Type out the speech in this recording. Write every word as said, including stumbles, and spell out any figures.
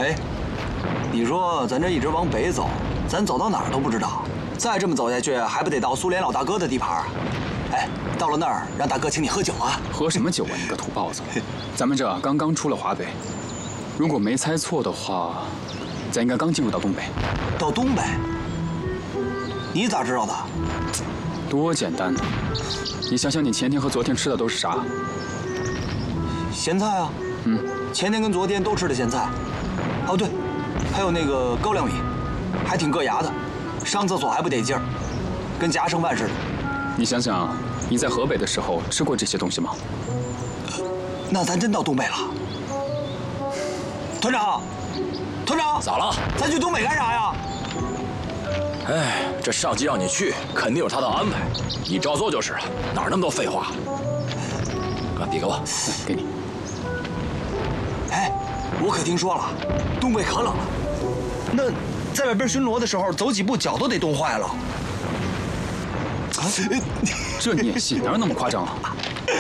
哎，你说咱这一直往北走，咱走到哪儿都不知道。再这么走下去，还不得到苏联老大哥的地盘？哎，到了那儿，让大哥请你喝酒啊！ 喝什么酒啊，你个土包子！咱们这刚刚出了华北，如果没猜错的话，咱应该刚进入到东北。 到东北？你咋知道的？ 多简单呢！你想想，你前天和昨天吃的都是啥？ 咸菜啊。嗯，前天跟昨天都吃的咸菜。哦对，还有那个高粱米，还挺硌牙的，上厕所还不得劲儿，跟夹生饭似的。 你想想，你在河北的时候吃过这些东西吗？ 呃、那咱真到东北了。团长，团长， 咋了？ 咱去东北干啥呀？ 哎，这上级让你去，肯定有他的安排，你照做就是了，哪那么多废话？赶递给我， 给你。 哎，我可听说了，东北可冷了，那在外边巡逻的时候，走几步脚都得冻坏了。 这你也信？哪有那么夸张啊？